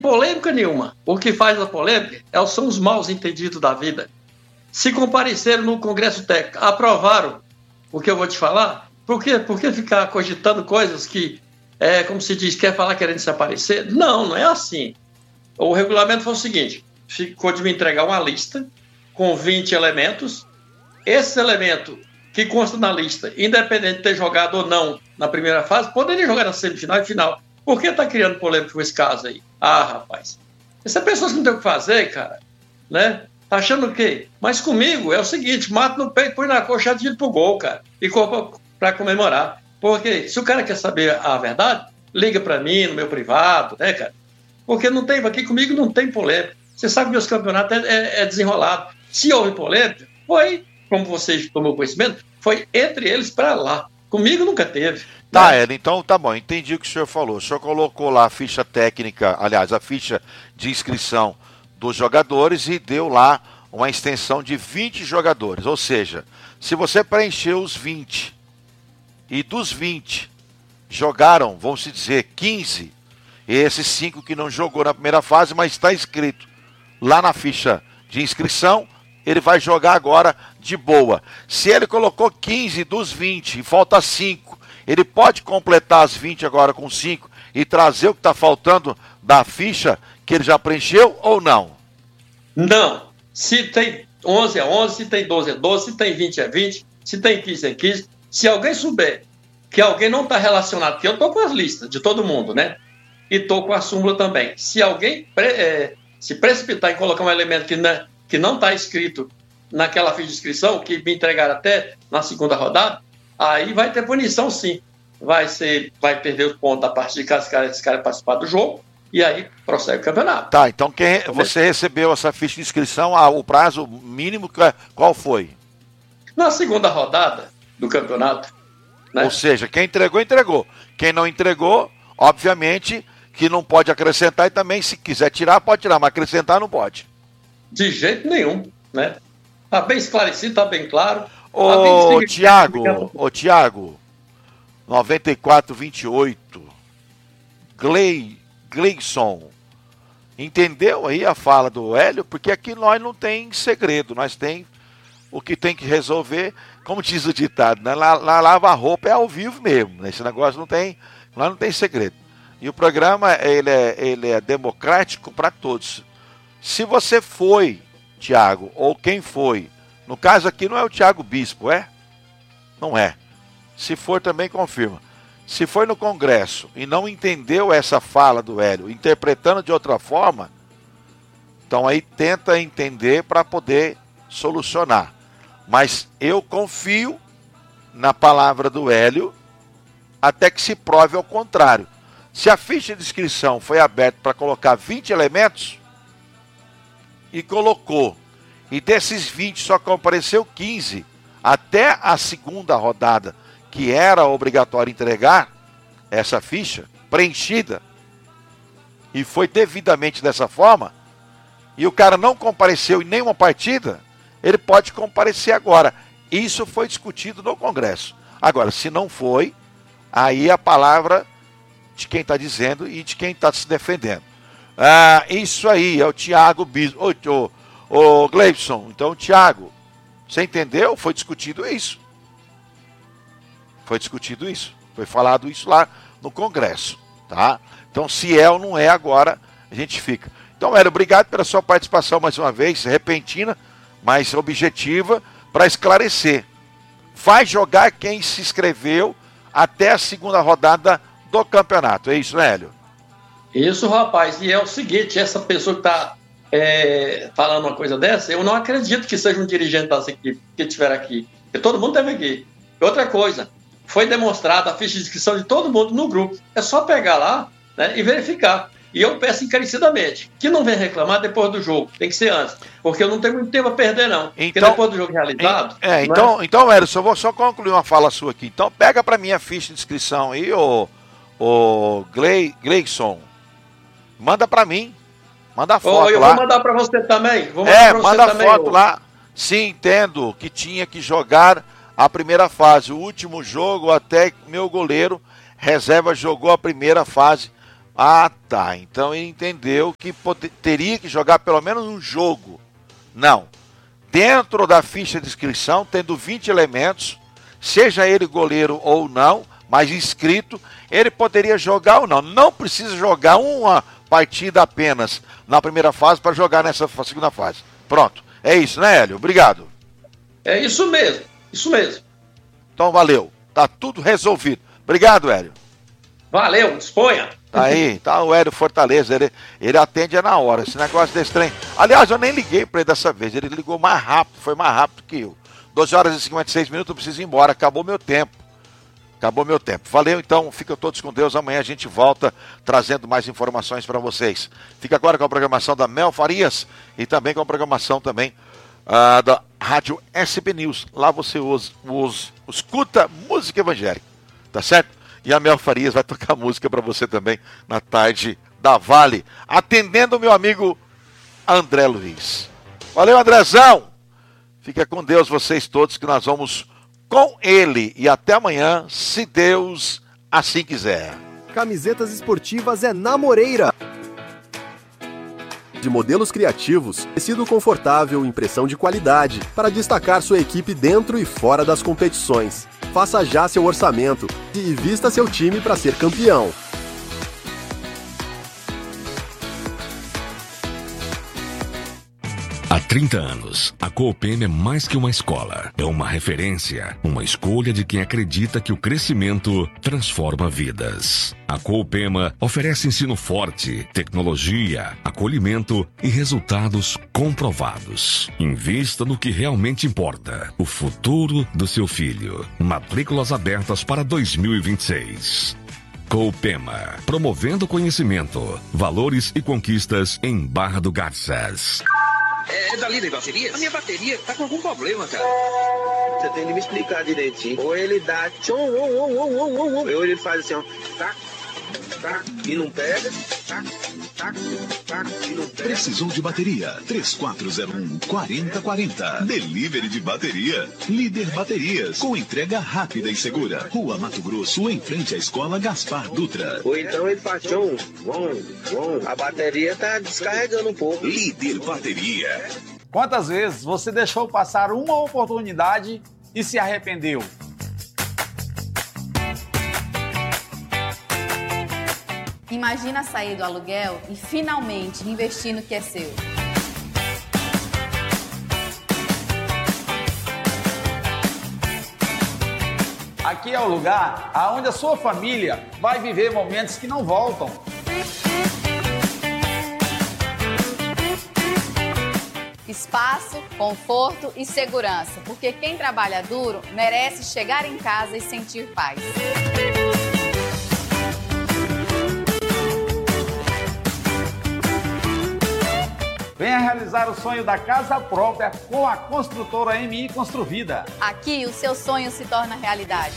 polêmica nenhuma. O que faz a polêmica são os mal entendidos da vida. Se compareceram no Congresso Técnico, aprovaram o que eu vou te falar, por que ficar cogitando coisas que, como se diz, quer falar querendo se aparecer? Não é assim. O regulamento foi o seguinte, ficou de me entregar uma lista com 20 elementos. Esse elemento que consta na lista, independente de ter jogado ou não na primeira fase, poderia jogar na semifinal e final. Por que está criando polêmica com esse caso aí? Ah, rapaz, essa pessoa que não tem o que fazer, cara, né? Tá achando o quê? Mas comigo é o seguinte, mato no peito, põe na coxa, atira pro gol, cara, e corpo para comemorar. Porque se o cara quer saber a verdade, liga para mim no meu privado, né, cara? Porque não tem, aqui comigo não tem polêmica. Você sabe que meus campeonatos é desenrolado. Se houve polêmica, foi, como você tomou conhecimento, foi entre eles para lá. Comigo nunca teve. Tá, Hélio, então tá bom, entendi o que o senhor falou. O senhor colocou lá a ficha técnica, aliás, a ficha de inscrição dos jogadores e deu lá uma extensão de 20 jogadores. Ou seja, se você preencheu os 20 e dos 20 jogaram, vamos dizer, 15, e esses 5 que não jogou na primeira fase, mas está escrito lá na ficha de inscrição, ele vai jogar agora de boa. Se ele colocou 15 dos 20 e falta 5, ele pode completar as 20 agora com 5 e trazer o que está faltando da ficha que ele já preencheu ou não? Não. Se tem 11 é 11, se tem 12 é 12, se tem 20 é 20, se tem 15 é 15. Se alguém souber que alguém não está relacionado, porque eu estou com as listas de todo mundo, né? E estou com a súmula também. Se alguém se precipitar em colocar um elemento que não está escrito naquela ficha de inscrição, que me entregaram até na segunda rodada, aí vai ter punição sim. Vai perder os pontos a partir de esse cara participar do jogo, e aí prossegue o campeonato. Tá, então você recebeu essa ficha de inscrição, o prazo mínimo, qual foi? Na segunda rodada do campeonato. Né? Ou seja, quem entregou, entregou. Quem não entregou, obviamente, que não pode acrescentar, e também, se quiser tirar, pode tirar, mas acrescentar não pode. De jeito nenhum, né? Tá bem esclarecido, tá bem claro. Ô, Tiago, 9428, Gleison, entendeu aí a fala do Hélio? Porque aqui nós não tem segredo, nós tem o que tem que resolver, como diz o ditado, né? Lá lava-roupa é ao vivo mesmo, né? Esse negócio lá não tem segredo. E o programa, ele é democrático para todos. Se você foi, Tiago, ou quem foi, no caso aqui não é o Tiago Bispo, é? Não é. Se for, também confirma. Se foi no Congresso e não entendeu essa fala do Hélio, interpretando de outra forma, então aí tenta entender para poder solucionar. Mas eu confio na palavra do Hélio até que se prove ao contrário. Se a ficha de inscrição foi aberta para colocar 20 elementos e colocou, e desses 20 só compareceu 15 até a segunda rodada, que era obrigatório entregar essa ficha preenchida, e foi devidamente dessa forma, e o cara não compareceu em nenhuma partida, ele pode comparecer agora. Isso foi discutido no Congresso. Agora, se não foi, aí a palavra de quem está dizendo e de quem está se defendendo. Isso aí, é o Tiago Bispo. Ô Gleison, então, Tiago, você entendeu? Foi discutido isso. Foi falado isso lá no Congresso, tá? Então, se é ou não é agora, a gente fica. Então, Hélio, obrigado pela sua participação mais uma vez, repentina, mas objetiva, para esclarecer. Vai jogar quem se inscreveu até a segunda rodada do campeonato. É isso, né, Hélio? Isso, rapaz. E é o seguinte, essa pessoa que está falando uma coisa dessa, eu não acredito que seja um dirigente das equipes que estiver aqui. Porque todo mundo teve aqui. E outra coisa, foi demonstrada a ficha de inscrição de todo mundo no grupo. É só pegar lá, né, e verificar. E eu peço encarecidamente que não venha reclamar depois do jogo. Tem que ser antes. Porque eu não tenho muito tempo a perder, não. Então, porque depois do jogo realizado... Então, Hélio, eu vou só concluir uma fala sua aqui. Então, pega para mim a ficha de inscrição aí, ô Gleison. Manda para mim. Manda a foto eu lá. vou mandar para você também. Manda a foto lá. Sim, entendo que tinha que jogar a primeira fase. O último jogo, até meu goleiro reserva jogou a primeira fase Ah, tá. Então ele entendeu que teria que jogar pelo menos um jogo. Não. Dentro da ficha de inscrição, tendo 20 elementos, seja ele goleiro ou não, mas inscrito, ele poderia jogar ou não. Não precisa jogar uma partida apenas na primeira fase para jogar nessa segunda fase. Pronto. É isso, né, Hélio? Obrigado. É isso mesmo. Isso mesmo. Então valeu. Tá tudo resolvido. Obrigado, Hélio. Valeu, disponha. Aí, tá o Hélio Fortaleza, ele atende na hora, esse negócio desse trem. Aliás, eu nem liguei pra ele dessa vez, ele ligou mais rápido, foi mais rápido que eu. 12 horas e 56 minutos, eu preciso ir embora, acabou meu tempo. Valeu, então, fiquem todos com Deus, amanhã a gente volta trazendo mais informações para vocês. Fica agora com a programação da Mel Farias e também com a programação também da Rádio SB News. Lá você escuta música evangélica, tá certo? E a Mel Farias vai tocar música para você também na tarde da Vale, atendendo o meu amigo André Luiz. Valeu, Andrezão! Fica com Deus vocês todos, que nós vamos com ele. E até amanhã, se Deus assim quiser. Camisetas esportivas é na Moreira. De modelos criativos, tecido confortável, impressão de qualidade, para destacar sua equipe dentro e fora das competições. Faça já seu orçamento e vista seu time para ser campeão. Há 30 anos, a Coopem é mais que uma escola. É uma referência, uma escolha de quem acredita que o crescimento transforma vidas. A Coopema oferece ensino forte, tecnologia, acolhimento e resultados comprovados. Invista no que realmente importa, o futuro do seu filho. Matrículas abertas para 2026. Coopema, promovendo conhecimento, valores e conquistas em Barra do Garças. É da Líder Baterias? A minha bateria tá com algum problema, cara. Você tem que me explicar direitinho. Ou ele dá tchom, ou ele faz assim, ó, tac, tac, e não pega, tac, tac, tac, e não pega. Precisou de bateria? 3401-4040. Delivery de bateria. Líder Baterias, com entrega rápida e segura. Rua Mato Grosso, em frente à Escola Gaspar Dutra. Ou então ele faz tchom, a bateria tá descarregando um pouco. Líder Bateria. Quantas vezes você deixou passar uma oportunidade e se arrependeu? Imagina sair do aluguel e finalmente investir no que é seu. Aqui é o lugar onde a sua família vai viver momentos que não voltam. Espaço, conforto e segurança, porque quem trabalha duro merece chegar em casa e sentir paz. Venha realizar o sonho da casa própria com a construtora MI Construvida. Aqui o seu sonho se torna realidade.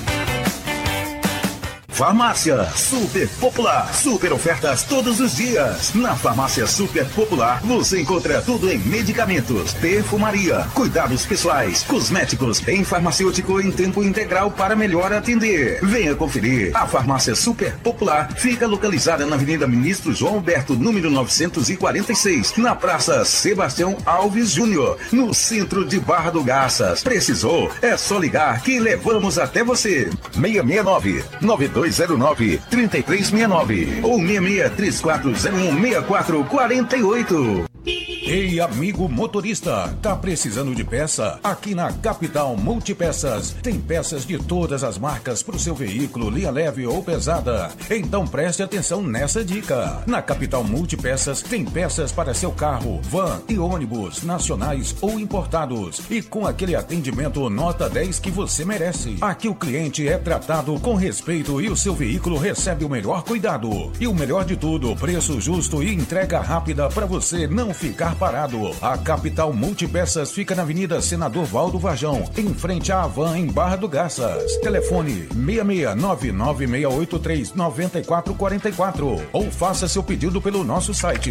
Farmácia Super Popular. Super ofertas todos os dias. Na Farmácia Super Popular você encontra tudo em medicamentos, perfumaria, cuidados pessoais, cosméticos, em farmacêutico em tempo integral para melhor atender. Venha conferir. A Farmácia Super Popular fica localizada na Avenida Ministro João Alberto, número 946, na Praça Sebastião Alves Júnior, no centro de Barra do Garças. Precisou? É só ligar que levamos até você. 669-9209-3369 ou 66-3401-6448. Ei, amigo motorista, tá precisando de peça? Aqui na Capital Multipeças tem peças de todas as marcas para o seu veículo, linha leve ou pesada. Então preste atenção nessa dica. Na Capital Multipeças tem peças para seu carro, van e ônibus, nacionais ou importados. E com aquele atendimento nota 10 que você merece. Aqui o cliente é tratado com respeito e o seu veículo recebe o melhor cuidado. E o melhor de tudo, preço justo e entrega rápida para você não ficar parado. A Capital Multipeças fica na Avenida Senador Valdo Varjão, em frente à Havan, em Barra do Garças. Telefone 66996839444 ou faça seu pedido pelo nosso site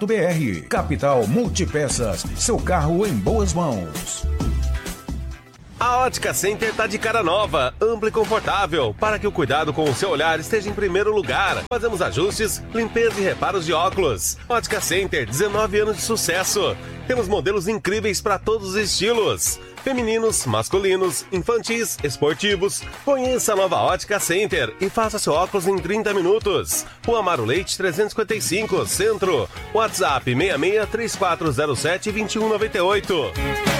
www.capitalmultipeças.com.br. Capital Multipeças, seu carro em boas mãos. A Ótica Center tá de cara nova, ampla e confortável, para que o cuidado com o seu olhar esteja em primeiro lugar. Fazemos ajustes, limpeza e reparos de óculos. Ótica Center, 19 anos de sucesso. Temos modelos incríveis para todos os estilos. Femininos, masculinos, infantis, esportivos. Conheça a nova Ótica Center e faça seu óculos em 30 minutos. Rua Amaro Leite 355, Centro. WhatsApp 66 3407 2198.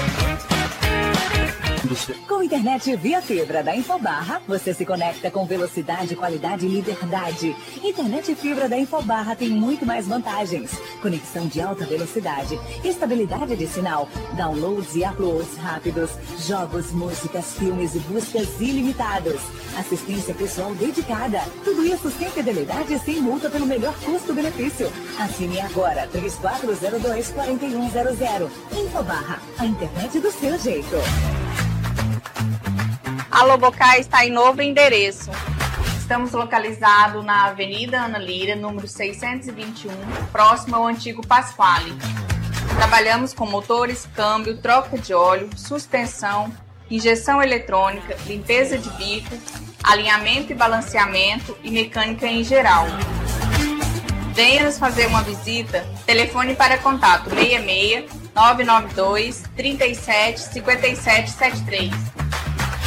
Com internet via fibra da Infobarra, você se conecta com velocidade, qualidade e liberdade. Internet fibra da Infobarra tem muito mais vantagens. Conexão de alta velocidade, estabilidade de sinal, downloads e uploads rápidos, jogos, músicas, filmes e buscas ilimitados. Assistência pessoal dedicada. Tudo isso sem fidelidade e sem multa pelo melhor custo-benefício. Assine agora 3402-4100. Infobarra, a internet do seu jeito. A Lobocá está em novo endereço. Estamos localizados na Avenida Ana Lira, número 621, próximo ao antigo Pasquale. Trabalhamos com motores, câmbio, troca de óleo, suspensão, injeção eletrônica, limpeza de bico, alinhamento e balanceamento e mecânica em geral. Venha nos fazer uma visita. Telefone para contato 66 992 37 57 73.